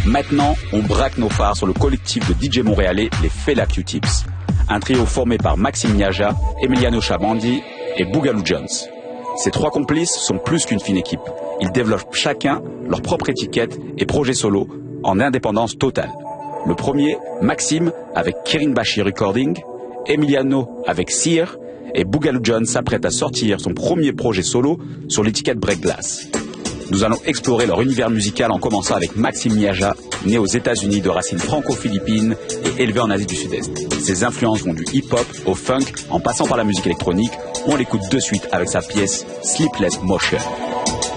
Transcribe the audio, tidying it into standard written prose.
Maintenant, on braque nos phares sur le collectif de DJ montréalais, les Fela Q-Tips. Un trio formé par Maxime Niaja, Emiliano Chabandi et Boogaloo Jones. Ces trois complices sont plus qu'une fine équipe. Ils développent chacun leur propre étiquette et projet solo en indépendance totale. Le premier, Maxime avec Kirin Bashi Recording, Emiliano avec Sear et Boogaloo Jones s'apprête à sortir son premier projet solo sur l'étiquette Break Glass. Nous allons explorer leur univers musical en commençant avec Maxime Niaja, né aux États-Unis de racines franco-philippines et élevé en Asie du Sud-Est. Ses influences vont du hip-hop au funk en passant par la musique électronique. On l'écoute de suite avec sa pièce Sleepless Motion.